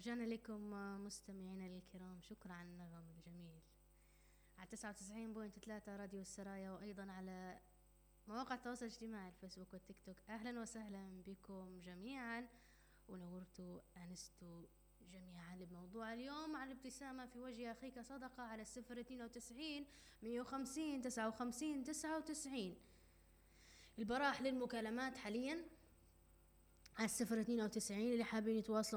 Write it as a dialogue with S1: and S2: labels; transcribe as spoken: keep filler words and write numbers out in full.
S1: رجعنا لكم مستمعينا الكرام، شكرا على النغم الجميل على تسعة وتسعين فاصلة ثلاثة راديو السرايا، وأيضا على مواقع التواصل الاجتماعي الفيسبوك والتيك توك. أهلا وسهلا بكم جميعا، ونورتوا أنستوا جميعا بموضوع اليوم عن الابتسامة في وجه أخيك صدقة على الصفر اثنين وتسعين مية وخمسين تسعة وخمسين تسعة وتسعين. البراح للمكالمات حاليا على الصفر اثنين وتسعين اللي حابين يتواصلوا